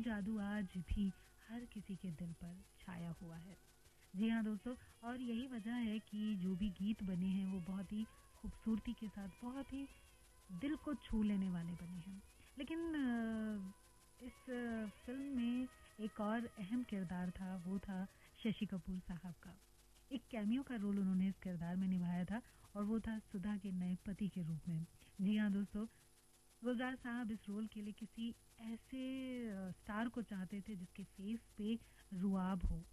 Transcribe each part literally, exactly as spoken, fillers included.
जादू आज भी हर किसी के दिल पर छाया हुआ है। जी हाँ दोस्तों, और यही वजह है कि जो भी गीत बने हैं वो बहुत ही खूबसूरती के साथ, बहुत ही दिल को छू लेने वाले बने हैं। लेकिन इस फिल्म में एक और अहम किरदार था, वो था शशि कपूर साहब का। एक कैमियो का रोल उन्होंने इस किरदार में निभाया था और वो था सुधा के नए पति के रूप में। जी हाँ दोस्तों, गुलजार साहब इस रोल के लिए किसी ऐसे स्टार को चाहते थे जिसके फेस पे रुआब हो।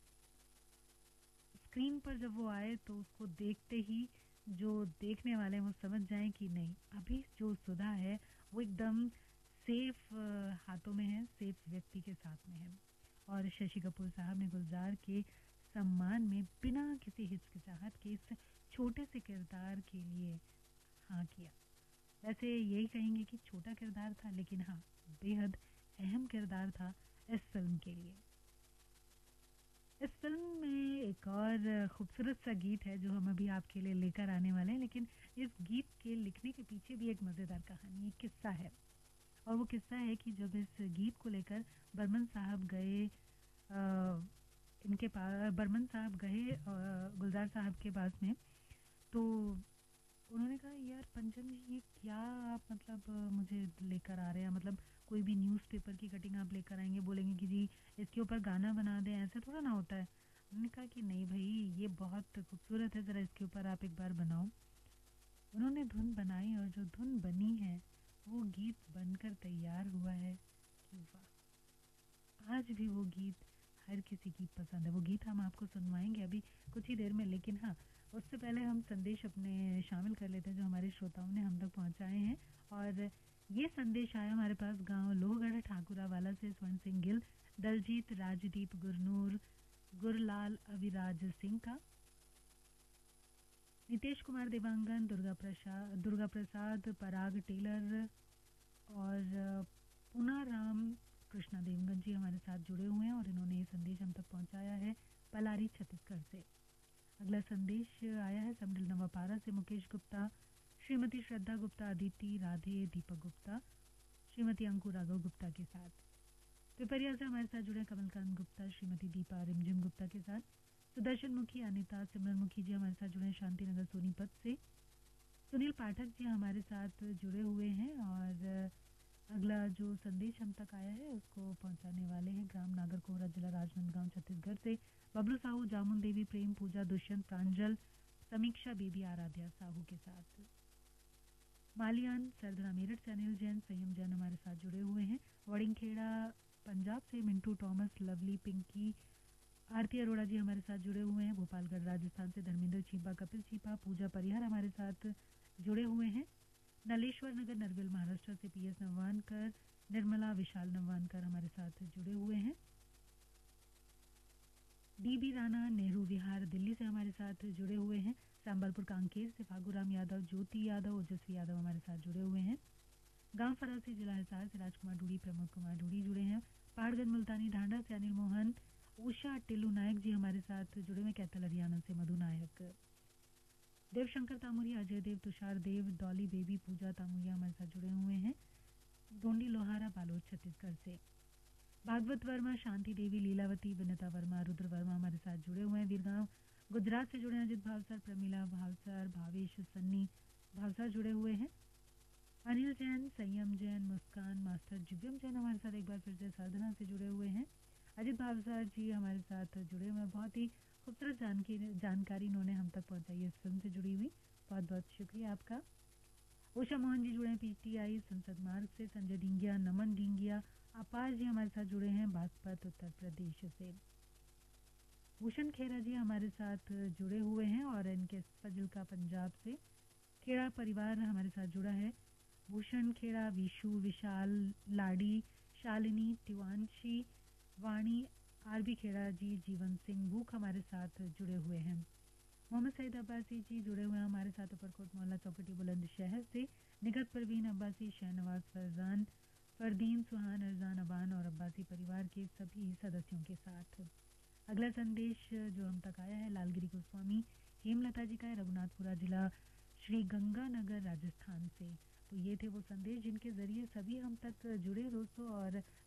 स्क्रीन पर जब वो आए तो उसको देखते ही जो देखने वाले हैं वो समझ जाएं कि नहीं, अभी जो सुधा है वो एकदम सेफ हाथों में है, सेफ व्यक्ति के साथ में है। और शशि कपूर साहब ने गुलजार के सम्मान में बिना किसी हिचकिचाहट के इस छोटे से किरदार के लिए हाँ किया। वैसे यही कहेंगे कि छोटा किरदार था, लेकिन हाँ बेहद अहम किरदार था इस फिल्म के लिए। इस फिल्म में एक और खूबसूरत सा गीत है जो हम अभी आपके लिए लेकर आने वाले हैं, लेकिन इस गीत के लिखने के पीछे भी एक मज़ेदार कहानी, एक किस्सा है। और वो किस्सा है कि जब इस गीत को लेकर बर्मन साहब गए इनके पास बर्मन साहब गए गुलजार साहब के पास में, तो उन्होंने कहा यार पंचम जी, ये क्या आप मतलब मुझे लेकर आ रहे हैं, मतलब कोई भी न्यूज़पेपर की कटिंग आप लेकर आएंगे, बोलेंगे कि जी इसके ऊपर गाना बना दें, ऐसे थोड़ा ना होता है। उन्होंने कहा कि नहीं भाई, ये बहुत खूबसूरत है, ज़रा इसके ऊपर आप एक बार बनाओ। उन्होंने धुन बनाई और जो धुन बनी है वो गीत बनकर तैयार हुआ है कि वाह, आज भी वो गीत हर किसी की पसंद है। वो गीत हम आपको सुनवाएंगे अभी कुछ ही देर में, लेकिन हाँ उससे पहले हम संदेश अपने शामिल कर लेते हैं जो हमारे श्रोताओं ने हम तक पहुंचाए हैं। और ये संदेश आया हमारे पास गांव लोहगढ़ ठाकुरावाला से स्वर्ण सिंह गिल, दलजीत, राजदीप, गुरनूर, गुरलाल, अविराज सिंह का, नितेश कुमार देवांगन, दुर्गा प्रसाद दुर्गा प्रसाद पराग टेलर और पुनाराम कृष्णा देवगन जी हमारे साथ जुड़े हुए हैं और इन्होंने ये संदेश हम तक पहुंचाया है पलारी छत्तीसगढ़ से। अगला संदेश आया है समडिल नवापारा से मुकेश गुप्ता, श्रीमती श्रद्धा गुप्ता, अदिति, राधे, दीपक गुप्ता, श्रीमती अंकु राघव गुप्ता के साथ। पिपरिया से हमारे साथ जुड़े कमलकांत गुप्ता, श्रीमती दीपा रिमझिम गुप्ता के साथ। सुदर्शन मुखी, अनिता, सिमरन मुखी जी हमारे साथ जुड़े हैं शांतिनगर सोनीपत से। सुनील पाठक जी हमारे साथ जुड़े हुए हैं और अगला जो संदेश हम तक आया है उसको पहुंचाने वाले हैं ग्राम नागरकोहरा, जिला राजनांदगांव, छत्तीसगढ़ से बबलू साहू, जामुन देवी, प्रेम, पूजा, दुष्यंत, प्रांजल, समीक्षा, बेबी, आराध्या साहू के साथ। मालियान सरदरा मेरठ से अनिल जैन, संयम जैन हमारे साथ जुड़े हुए हैं। वड़िंगखेड़ा पंजाब से मिंटू टॉमस, लवली, पिंकी, आरती अरोड़ा जी हमारे साथ जुड़े हुए हैं। भोपालगढ़ राजस्थान से धर्मेंद्र छीपा, कपिल छीपा, पूजा परिहार हमारे साथ जुड़े हुए हैं। नलेश्वर नगर नरविल महाराष्ट्र से पी एस नवानकर, निर्मला, विशाल नवानकर हमारे साथ जुड़े हुए हैं। डीबी राणा, नेहरू विहार दिल्ली से हमारे साथ जुड़े हुए हैं। संबलपुर कांकेर से फागूराम यादव, ज्योति यादव, ओजस्वी यादव हमारे साथ जुड़े हुए हैं। गांव फरासी, जिला हिसार से राजकुमार ढूड़ी, प्रमोद कुमार ढूड़ी जुड़े हैं। पहाड़गंज मुल्तानी ढांडा से अनिल मोहन, उषा, टिल्लू नायक जी हमारे साथ जुड़े हुए। कैथल हरियाणा से मधु नायक, देवशंकर तामुरिया, अजय देव, तुषार देव, डॉली बेबी, पूजा तामुरिया हमारे साथ जुड़े हुए हैं। गोंडी लोहारा, बालोद, छत्तीसगढ़ से भागवत वर्मा, शांति देवी, लीलावती, विनीता वर्मा, रुद्र वर्मा हमारे साथ जुड़े हुए हैं। वीरगांव गुजरात से जुड़े हैं अजित भावसर, प्रमिला भावसर, भावेश, सन्नी भावसर जुड़े हुए हैं। अनिल जैन, संयम जैन, मुस्कान, मास्टर जिव्यम जैन हमारे साथ एक बार फिर से साधना से जुड़े हुए हैं। अजित भावसर जी हमारे साथ जुड़े हुए हैं। बहुत ही खूबसूरत जानकारी जानकारी इन्होंने हम तक पहुंचाई इस फिल्म से जुड़ी हुई, बहुत बहुत शुक्रिया आपका। उषा मोहन जी जुड़े हैं पीटीआई संसद मार्ग से। संजय डिंगिया, नमन डिंगिया, अपार जी हमारे साथ जुड़े हैं बागपत, उत्तर प्रदेश से। भूषण खेरा जी हमारे साथ जुड़े हुए हैं और इनके फजिल्का पंजाब से। खेड़ा परिवार हमारे साथ जुड़ा है। भूषण खेड़ा, विशु, विशाल, लाडी, शालिनी, तिवांशी, वाणी, आरबी खेड़ा जी, जीवन सिंह भूख हमारे साथ जुड़े हुए हैं। मोहम्मद सईद अब्बासी जी जुड़े हुए हैं हमारे साथ उपरकोट मोहल्ला चौकटी बुलंदशहर से। निगत परवीन अब्बासी, शहनवाज फरजान, फरदीन, सुहान, अरजान, अबान और अब्बासी परिवार के सभी सदस्यों के साथ। अगला संदेश जो हम तक आया है लालगिरी गोस्वामी हेमलता जी का है, रघुनाथपुरा जिला, श्री गंगानगर, राजस्थान से। तो ये थे वो संदेश जिनके जरिए सभी हम तक जुड़े दोस्तों और